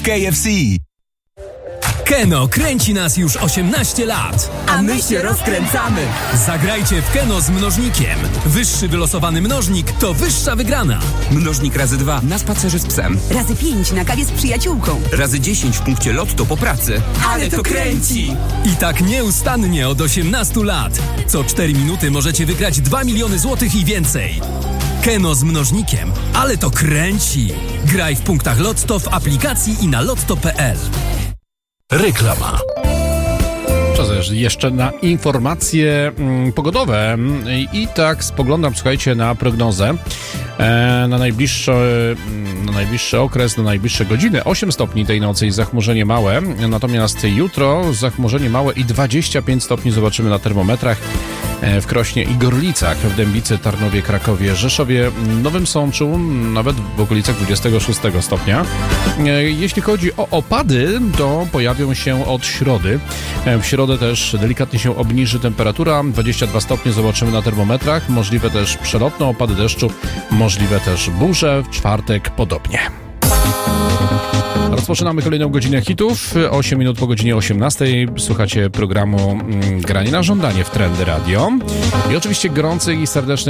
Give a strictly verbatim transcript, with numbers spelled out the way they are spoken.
K F C. Keno kręci nas już osiemnaście lat. A my się rozkręcamy. Zagrajcie w Keno z mnożnikiem. Wyższy wylosowany mnożnik to wyższa wygrana. Mnożnik razy dwa na spacerze z psem. Razy pięć na kawie z przyjaciółką. Razy dziesięć w punkcie lotto po pracy. Ale to kręci! I tak nieustannie od osiemnastu lat. Co cztery minuty możecie wygrać dwa miliony złotych i więcej. Keno z mnożnikiem. Ale to kręci. Graj w punktach Lotto, w aplikacji i na lotto kropka p l. Reklama. Czas jeszcze na informacje mm, pogodowe i, i tak spoglądam, słuchajcie, na prognozę e, na, najbliższy, na najbliższy okres, na najbliższe godziny. osiem stopni tej nocy i zachmurzenie małe, natomiast jutro zachmurzenie małe i dwadzieścia pięć stopni zobaczymy na termometrach w Krośnie i Gorlicach, w Dębicy, Tarnowie, Krakowie, Rzeszowie, Nowym Sączu, nawet w okolicach dwudziestego szóstego stopnia. Jeśli chodzi o opady, to pojawią się od środy. W środę też delikatnie się obniży temperatura, dwadzieścia dwa stopnie zobaczymy na termometrach, możliwe też przelotne opady deszczu, możliwe też burze, w czwartek podobnie. Rozpoczynamy kolejną godzinę hitów. osiem minut po godzinie osiemnastej. Słuchacie programu Granie na żądanie w Trendy Radio. I oczywiście gorący i serdeczny